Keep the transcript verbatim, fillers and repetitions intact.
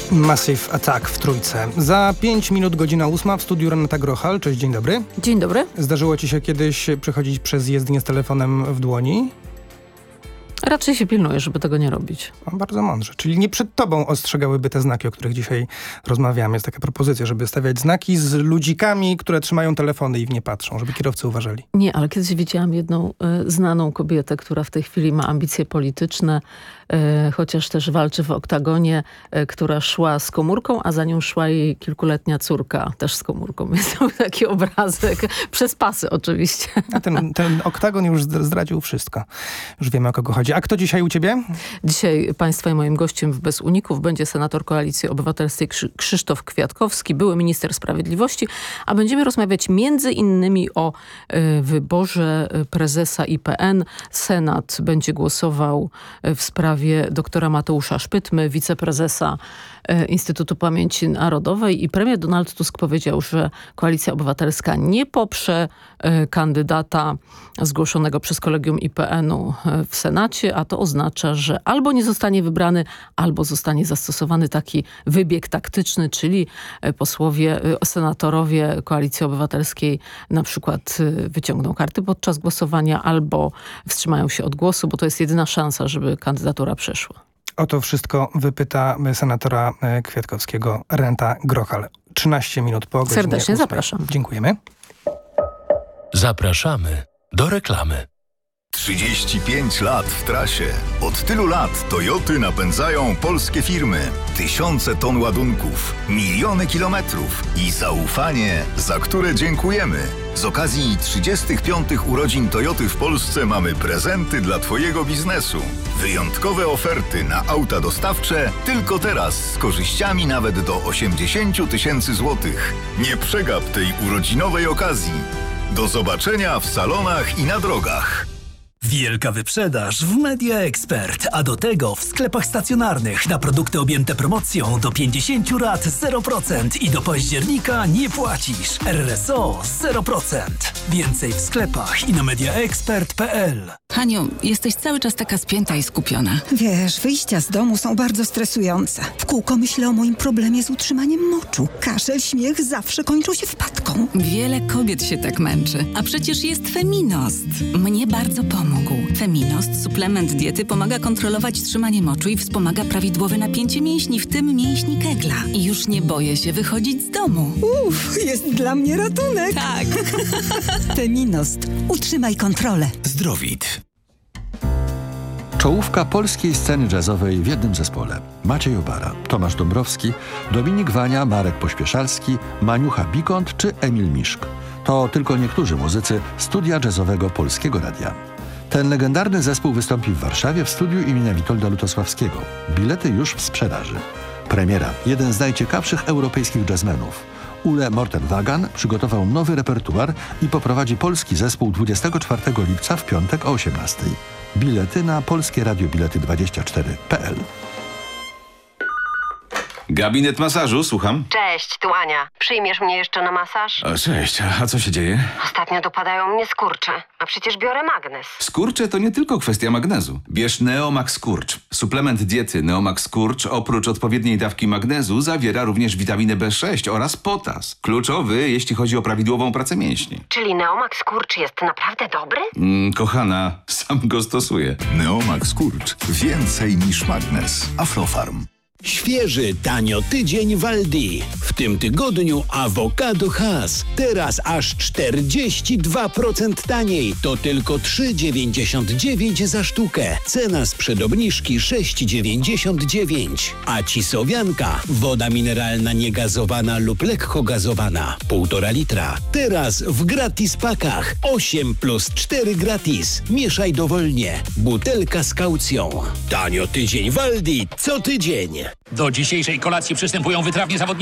Massive Attack w Trójce. Za pięć minut godzina ósma w studiu Renata Grochal. Cześć, dzień dobry. Dzień dobry. Zdarzyło ci się kiedyś przechodzić przez jezdnię z telefonem w dłoni? Raczej się pilnuję, żeby tego nie robić. O, bardzo mądrze. Czyli nie przed tobą ostrzegałyby te znaki, o których dzisiaj rozmawiamy. Jest taka propozycja, żeby stawiać znaki z ludzikami, które trzymają telefony i w nie patrzą, żeby kierowcy uważali. Nie, ale kiedyś widziałam jedną y, znaną kobietę, która w tej chwili ma ambicje polityczne, y, chociaż też walczy w oktagonie, y, która szła z komórką, a za nią szła jej kilkuletnia córka, też z komórką. Jest to taki obrazek, przez pasy oczywiście. A ten, ten oktagon już zdradził wszystko. Już wiemy, o kogo chodzi. A kto dzisiaj u ciebie? Dzisiaj państwa i moim gościem w Bez Uników będzie senator Koalicji Obywatelskiej Krzysztof Kwiatkowski, były minister sprawiedliwości, a będziemy rozmawiać między innymi o y, wyborze prezesa I P N. Senat będzie głosował w sprawie doktora Mateusza Szpytmy, wiceprezesa y, Instytutu Pamięci Narodowej, i premier Donald Tusk powiedział, że Koalicja Obywatelska nie poprze y, kandydata zgłoszonego przez kolegium I P N-u w Senacie, a to oznacza, że albo nie zostanie wybrany, albo zostanie zastosowany taki wybieg taktyczny, czyli posłowie, senatorowie Koalicji Obywatelskiej na przykład wyciągną karty podczas głosowania, albo wstrzymają się od głosu, bo to jest jedyna szansa, żeby kandydatura przeszła. O to wszystko wypyta senatora Kwiatkowskiego Renata Grochal. trzynaście minut po godzinie Serdecznie ósmej. zapraszam. Dziękujemy. Zapraszamy do reklamy. trzydzieści pięć lat w trasie. Od tylu lat Toyoty napędzają polskie firmy. Tysiące ton ładunków, miliony kilometrów i zaufanie, za które dziękujemy. Z okazji trzydziestych piątych urodzin Toyoty w Polsce mamy prezenty dla twojego biznesu. Wyjątkowe oferty na auta dostawcze tylko teraz z korzyściami nawet do osiemdziesiąt tysięcy złotych. Nie przegap tej urodzinowej okazji. Do zobaczenia w salonach i na drogach. Wielka wyprzedaż w Media Expert, a do tego w sklepach stacjonarnych na produkty objęte promocją do pięćdziesiąt lat zero procent i do października nie płacisz. R S O zero procent. Więcej w sklepach i na media expert kropka p l. Haniu, jesteś cały czas taka spięta i skupiona. Wiesz, wyjścia z domu są bardzo stresujące. W kółko myślę o moim problemie z utrzymaniem moczu. Kaszel, śmiech zawsze kończą się wpadką. Wiele kobiet się tak męczy, a przecież jest Feminost. Mnie bardzo pomógł. Feminost, suplement diety, pomaga kontrolować trzymanie moczu i wspomaga prawidłowe napięcie mięśni, w tym mięśni kegla. I już nie boję się wychodzić z domu. Uff, jest dla mnie ratunek. Tak. Feminost. Utrzymaj kontrolę. Zdrowit. Czołówka polskiej sceny jazzowej w jednym zespole. Maciej Obara, Tomasz Dąbrowski, Dominik Wania, Marek Pośpieszalski, Maniucha Bikont czy Emil Miszk. To tylko niektórzy muzycy studia jazzowego Polskiego Radia. Ten legendarny zespół wystąpi w Warszawie w studiu imienia Witolda Lutosławskiego. Bilety już w sprzedaży. Premiera. Jeden z najciekawszych europejskich jazzmenów. Ule Mortenwagan przygotował nowy repertuar i poprowadzi polski zespół dwudziestego czwartego lipca w piątek o osiemnastej. Bilety na polskie radio bilety dwadzieścia cztery kropka p l. Gabinet masażu, słucham. Cześć, tu Ania. Przyjmiesz mnie jeszcze na masaż? O, cześć, a co się dzieje? Ostatnio dopadają mnie skurcze, a przecież biorę magnes. Skurcze to nie tylko kwestia magnezu. Bierz Neomax Skurcz. Suplement diety Neomax Skurcz oprócz odpowiedniej dawki magnezu zawiera również witaminę B sześć oraz potas. Kluczowy, jeśli chodzi o prawidłową pracę mięśni. Czyli Neomax Skurcz jest naprawdę dobry? Mm, kochana, sam go stosuję. Neomax Skurcz. Więcej niż magnes. Aflofarm. Świeży, tanio tydzień w Aldi. W tym tygodniu awokado Hass. Teraz aż czterdzieści dwa procent taniej. To tylko trzy dziewięćdziesiąt dziewięć za sztukę. Cena sprzed obniżki sześć dziewięćdziesiąt dziewięć. A cisowianka, woda mineralna niegazowana lub lekko gazowana, półtora litra. Teraz w gratis pakach. osiem plus cztery gratis. Mieszaj dowolnie. Butelka z kaucją. Tanio tydzień w Aldi. Co tydzień. Do dzisiejszej kolacji przystępują wytrawnie zawodnicy.